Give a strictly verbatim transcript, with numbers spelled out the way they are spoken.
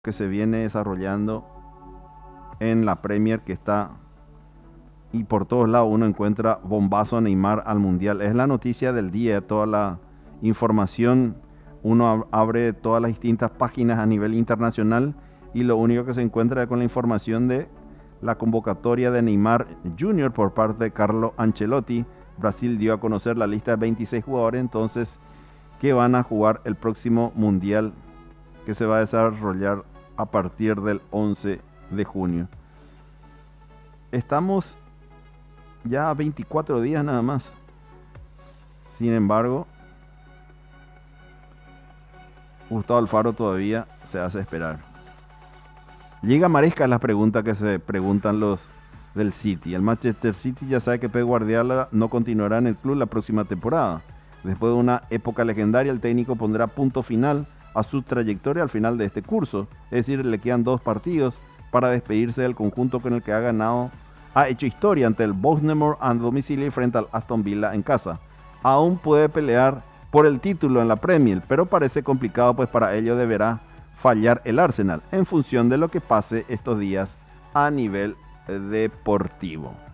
que se viene desarrollando en la Premier, que está y por todos lados uno encuentra bombazo a Neymar al Mundial. Es la noticia del día, toda la información. Uno abre todas las distintas páginas a nivel internacional y lo único que se encuentra es con la información de la convocatoria de Neymar junior por parte de Carlo Ancelotti. Brasil dio a conocer la lista de veintiséis jugadores entonces que van a jugar el próximo Mundial, que se va a desarrollar a partir del once de junio. Estamos ya a veinticuatro días nada más. Sin embargo, Gustavo Alfaro todavía se hace esperar. Liga Maresca es la pregunta que se preguntan los del City. El Manchester City ya sabe que Pep Guardiola no continuará en el club la próxima temporada. Después de una época legendaria, el técnico pondrá punto final a su trayectoria al final de este curso. Es decir, le quedan dos partidos para despedirse del conjunto con el que ha ganado, ha hecho historia ante el Bournemouth a domicilio y frente al Aston Villa en casa. Aún puede pelear por el título en la Premier, pero parece complicado, pues para ello deberá fallar el Arsenal en función de lo que pase estos días a nivel deportivo.